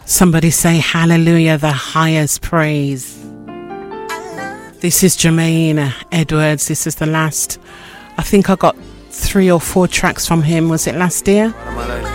Somebody say hallelujah, the highest praise. This is Jermaine Edwards. This is the last, I think I got 3 or 4 tracks from him. Was it last year?